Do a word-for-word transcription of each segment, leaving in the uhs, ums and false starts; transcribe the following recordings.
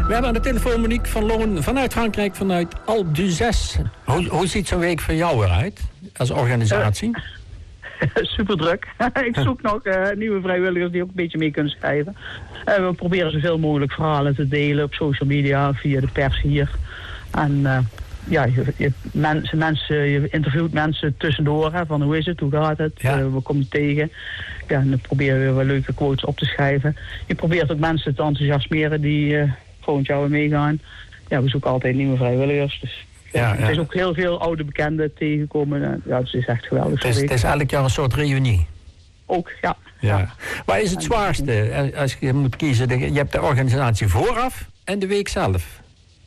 We hebben aan de telefoon Monique van Loon vanuit Frankrijk, vanuit Alpe d'Huez. Hoe, hoe ziet zo'n week voor jou eruit als organisatie? Uh, super druk. Ik zoek nog uh, nieuwe vrijwilligers die ook een beetje mee kunnen schrijven. Uh, we proberen zoveel mogelijk verhalen te delen op social media, via de pers hier. En uh, ja, je, je, mensen, mensen, je interviewt mensen tussendoor, hè, van hoe is het, hoe gaat het, ja. uh, wat kom je tegen. Ja, en dan probeer je weer wel leuke quotes op te schrijven. Je probeert ook mensen te enthousiasmeren die uh, volgend jaar weer meegaan. Ja, we zoeken altijd nieuwe vrijwilligers, dus... Ja, ja. Het is ook heel veel oude bekenden tegenkomen. Ja, het is echt geweldig. Het is, het is elk jaar een soort reunie. Ook, ja. ja. ja. Waar is het zwaarste als je moet kiezen? Je hebt de organisatie vooraf en de week zelf.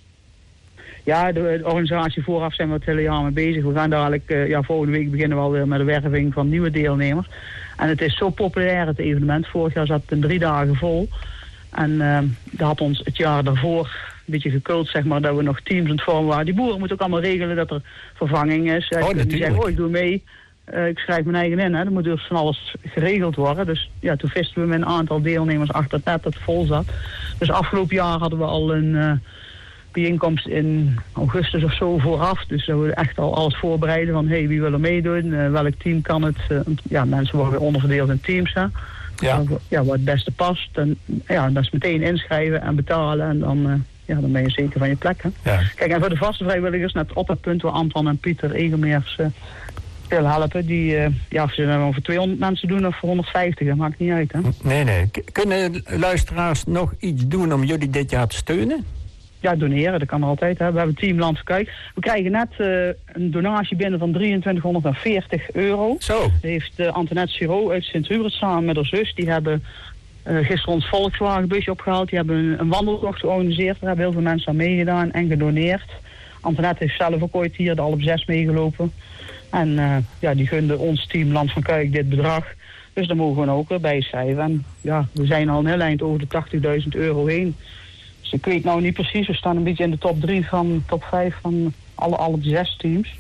Ja, de, de organisatie vooraf zijn we het hele jaar mee bezig. We gaan dadelijk, uh, ja, volgende week beginnen we alweer met de werving van nieuwe deelnemers. En het is zo populair, het evenement. Vorig jaar zat het in drie dagen vol. En uh, dat had ons het jaar daarvoor... een beetje gekult, zeg maar, dat we nog teams aan het vormen waren. Die boeren moeten ook allemaal regelen dat er vervanging is. Oh, die zeggen, oh, ik doe mee. Uh, ik schrijf mijn eigen in. Hè. Er moet dus van alles geregeld worden. Dus ja, toen visten we met een aantal deelnemers achter het net dat het vol zat. Dus afgelopen jaar hadden we al een uh, bijeenkomst in augustus of zo vooraf. Dus dat we echt al alles voorbereiden van, hé, hey, wie wil er meedoen? Uh, welk team kan het? Uh, ja, mensen worden weer onderverdeeld in teams, hè. Ja. Ja, wat het beste past. En ja, dat is meteen inschrijven en betalen en dan... Uh, Ja, dan ben je zeker van je plek, hè. Ja. Kijk, en voor de vaste vrijwilligers, net op het punt waar Anton en Pieter Egelmeers uh, veel helpen. Die, uh, ja, of ze dan voor tweehonderd mensen doen of voor honderdvijftig, dat maakt niet uit, hè. Nee, nee. K- kunnen luisteraars nog iets doen om jullie dit jaar te steunen? Ja, doneren, dat kan altijd, hè. We hebben Team Land van Kuik. We krijgen net uh, een donatie binnen van drieëntwintighonderdveertig euro. Zo. Dat heeft uh, Antoinette Siro uit Sint-Hubert samen met haar zus. Die hebben... Uh, gisteren ons Volkswagenbusje opgehaald. Die hebben een, een wandeltocht georganiseerd. Daar hebben heel veel mensen aan meegedaan en gedoneerd. Antoinette heeft zelf ook ooit hier de Alpe zes meegelopen. En uh, ja, die gunde ons team Land van Kuik dit bedrag. Dus daar mogen we ook weer bij schrijven. En ja, we zijn al een heel eind over de tachtigduizend euro heen. Dus ik weet nou niet precies. We staan een beetje in de top drie van top vijf van alle Alpe zes teams.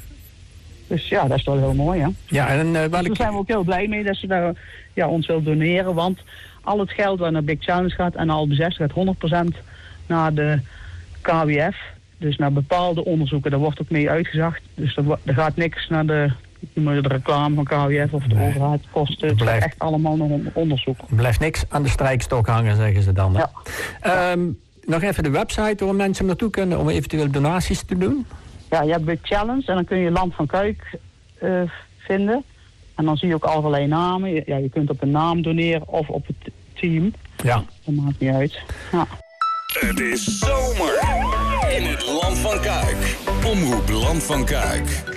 Dus ja, dat is wel heel mooi, hè. Ja, en uh, welke... dus daar zijn we ook heel blij mee dat ze daar, ja, ons wil doneren. Want al het geld wat naar Big Challenge gaat en naar Alpe zes gaat honderd procent naar de K W F. Dus naar bepaalde onderzoeken. Daar wordt ook mee uitgezacht. Dus er, er gaat niks naar de, de reclame van K W F of de nee. overheid kosten. Het blijft echt allemaal nog onderzoek. Er blijft niks aan de strijkstok hangen, zeggen ze dan. Hè? Ja. Um, nog even de website waar mensen naartoe kunnen om eventueel donaties te doen. Ja, je hebt Big Challenge en dan kun je Land van Kuik uh, vinden. En dan zie je ook allerlei namen. Ja, je kunt op een naam doneren of op het team. Ja. Dat maakt niet uit. Ja. Het is zomer in het Land van Kuik. Omroep Land van Kuik.